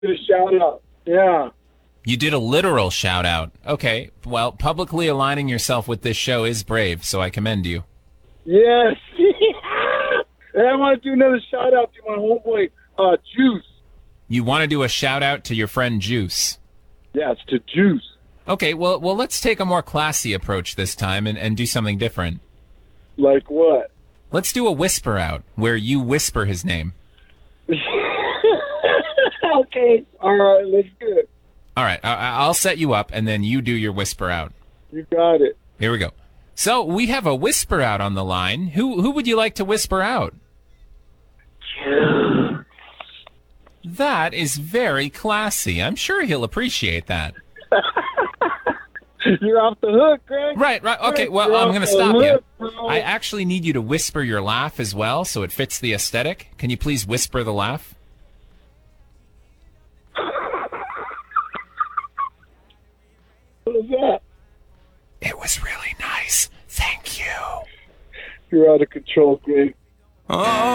Did a shout out. Yeah. You did a literal shout out. Okay, well, publicly aligning yourself with this show is brave, so I commend you. Yes. And I want to do another shout out to my homeboy, Juice. You want to do a shout out to your friend Juice. Yeah, it's to Juice. Okay, well, let's take a more classy approach this time and do something different. Like what? Let's do a whisper out, where you whisper his name. Okay. All right, let's do it. All right, I'll set you up, and then you do your whisper out. You got it. Here we go. So we have a whisper out on the line. Who would you like to whisper out? That is very classy. I'm sure he'll appreciate that. You're off the hook, Greg. Right. Okay, well, You're I'm off going to the stop you. hook, bro. I actually need you to whisper your laugh as well, so it fits the aesthetic. Can you please whisper the laugh? What was that? It was really nice. Thank you. You're out of control, Greg. Oh.